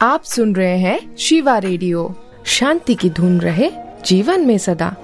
आप सुन रहे हैं शिवा रेडियो। शांति की धुन रहे जीवन में सदा।